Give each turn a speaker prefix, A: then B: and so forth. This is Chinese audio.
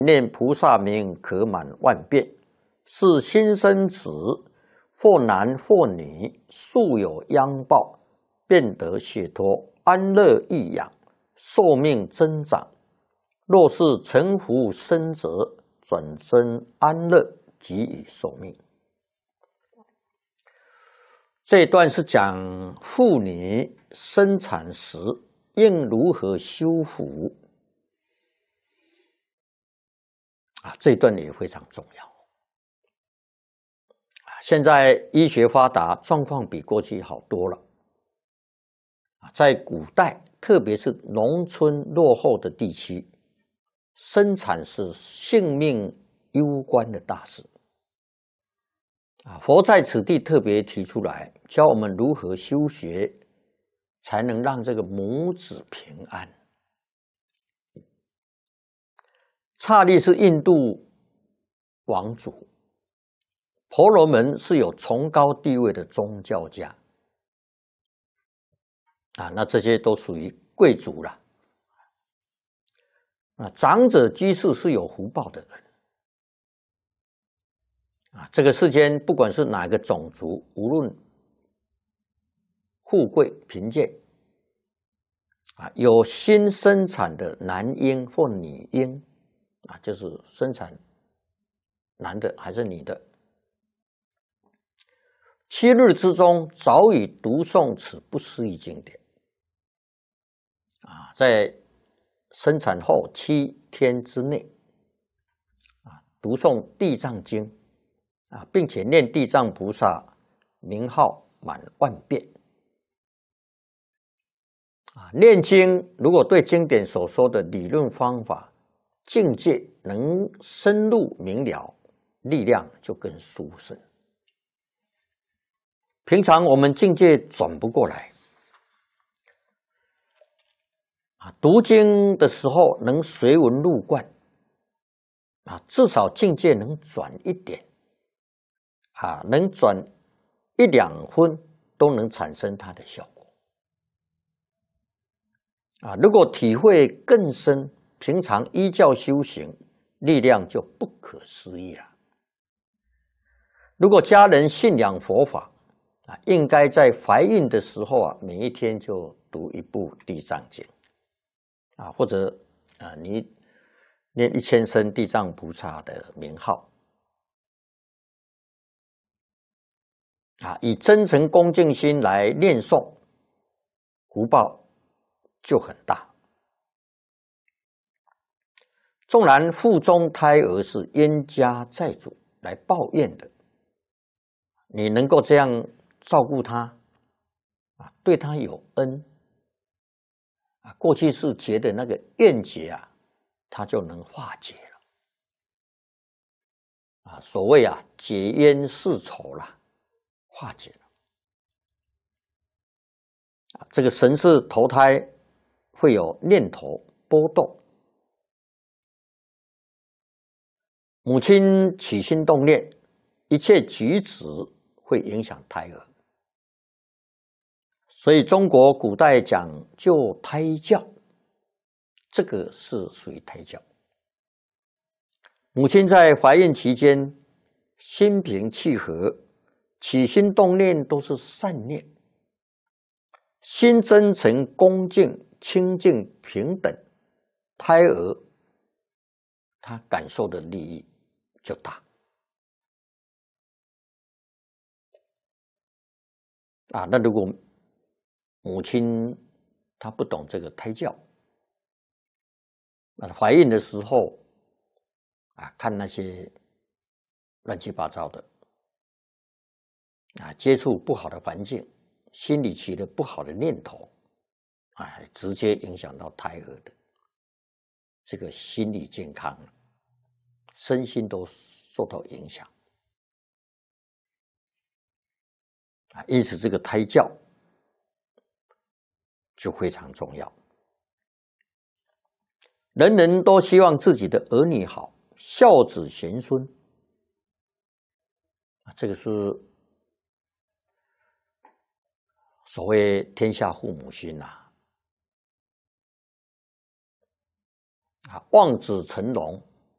A: 念菩萨名可满万遍，是新生子，或男或女，素有殃报，便得解脱，安乐益养，寿命增长。若是成福生者，转生安乐，给予寿命。这一段是讲妇女生产时应如何修福这一段也非常重要。现在医学发达，状况比过去好多了。在古代，特别是农村落后的地区，生产是性命攸关的大事。佛在此地特别提出来，教我们如何修学，才能让这个母子平安。刹利是印度王族，婆罗门是有崇高地位的宗教家那这些都属于贵族了。长者居士是有福报的人这个世间不管是哪个种族，无论富贵贫贱有新生产的男婴或女婴就是生产男的还是女的，7日之中早已读诵此不思议经典在生产后7天之内读诵地藏经并且念地藏菩萨名号满万遍念经如果对经典所说的理论方法境界能深入明了，力量就更殊胜。平常我们境界转不过来读经的时候能随文入观至少境界能转一点能转1、2分都能产生它的效果如果体会更深，平常依教修行，力量就不可思议了。如果家人信仰佛法应该在怀孕的时候每一天就读一部地藏经或者你念1000声地藏菩萨的名号以真诚恭敬心来念诵，福报就很大。纵然腹中胎儿是冤家债主来报怨的，你能够这样照顾他对他有恩过去是结的那个怨结他就能化解了所谓解冤释仇啦，化解了这个神识投胎会有念头波动，母亲起心动念，一切举止会影响胎儿，所以中国古代讲究胎教，这个是属于胎教。母亲在怀孕期间心平气和，起心动念都是善念，心真诚恭敬清净平等，胎儿他感受的利益就大那如果母亲她不懂这个胎教怀孕的时候看那些乱七八糟的接触不好的环境，心里起了不好的念头直接影响到胎儿的这个心理健康，身心都受到影响因此这个胎教就非常重要。人人都希望自己的儿女好，孝子贤孙这个是所谓天下父母心望子成龙